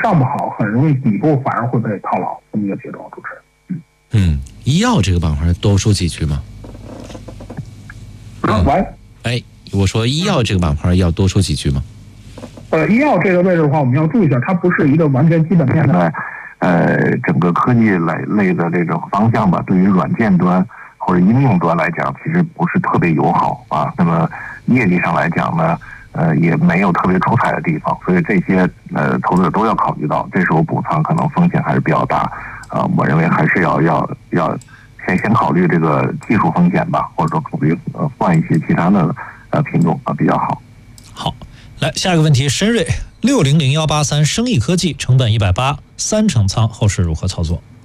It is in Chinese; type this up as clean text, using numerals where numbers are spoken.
上不好，很容易底部反而会被套牢这么一个节奏。主持人， 医药这个板块多说几句吗？ 喂， 我说医药这个板块要多说几句吗？ 医药这个位置的话，我们要注意一下，它不是一个完全基本面的。 整个科技类的这种方向吧，对于软件端或者应用端来讲，其实不是特别友好啊。那么业绩上来讲呢，也没有特别出彩的地方，所以这些投资者都要考虑到，这时候补仓可能风险还是比较大啊。我认为还是要先考虑这个技术风险吧，或者说考虑换一些其他的品种比较好。 好，来下一个问题，深瑞600183生意科技成本180，3成仓，后市如何操作？